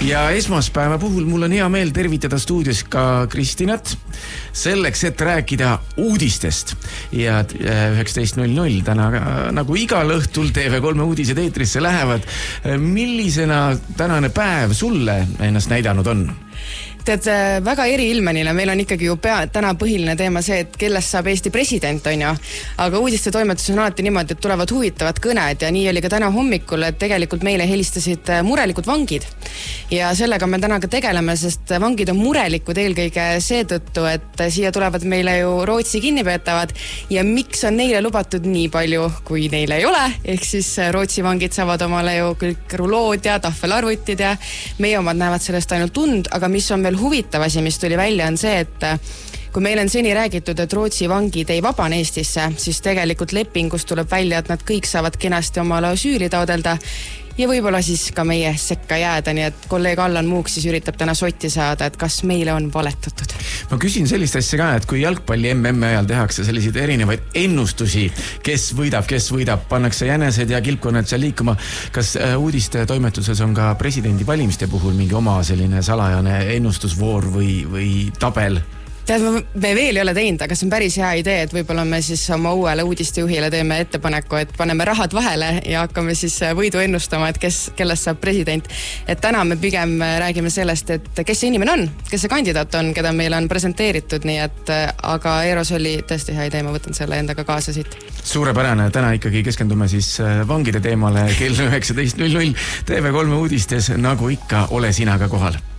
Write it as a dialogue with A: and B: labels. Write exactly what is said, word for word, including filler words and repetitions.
A: ja esmaspäeva puhul mul on hea meel tervitada stuudios ka Kristinat selleks, et rääkida uudistest. Ja üheksateist null null täna nagu igal õhtul T V kolme uudised eetrisse lähevad. Millisena tänane päev sulle ennast näidanud on?
B: Tead, väga eriilmenile. Meil on ikkagi ju pea, täna põhiline teema see, et kellest saab Eesti president, on ju. Aga uudiste toimetus on alati niimoodi, et tulevad huvitavad kõned ja nii oli ka täna hommikul, et tegelikult meile helistasid murelikud vangid. Ja sellega me täna ka tegeleme, sest vangid on murelikud eelkõige seetõttu, et siia tulevad meile ju Rootsi kinnipeetavad ja miks on neile lubatud nii palju, kui neile ei ole. Ehk siis Rootsi vangid saavad omale ju kõik rulood ja tahvelarvutid ja meie omad näevad sellest ainult tund, aga mis on veel huvitav asi, mis tuli välja, on see, et kui meil on seni räägitud, et Rootsi vangid ei vabane Eestisse, siis tegelikult lepingust tuleb välja, et nad kõik saavad kenasti omale asüüli taodelda ja võib-olla siis ka meie sekka jääda, nii et kolleeg Allan Muuk siis üritab täna sotti saada, et kas meile on valetatud.
A: Ma küsin sellist asja ka, et kui jalgpalli M M ajal tehakse selliseid erinevaid ennustusi, kes võidab, kes võidab, pannakse jänesed ja kilpkonnad seal liikuma, kas uudiste toimetuses on ka presidendi valimiste puhul mingi oma selline salajane ennustusvoor või, või tabel?
B: Tead, me veel ei ole teinud, aga see on päris hea idee, et võib-olla me siis oma uuele uudistejuhile teeme ettepaneku, et paneme rahad vahele ja hakkame siis võidu ennustama, et kes, kellest saab president. Et täna me pigem räägime sellest, et kes see inimene on, kes see kandidaat on, keda meile on presenteeritud, nii et aga Eeros oli tõesti hea idee, ma võtan selle endaga kaasa siit.
A: Suurepärane, täna ikkagi keskendume siis vangide teemale kell üheksateist null null T V kolme uudistes, nagu ikka ole sina ka kohal.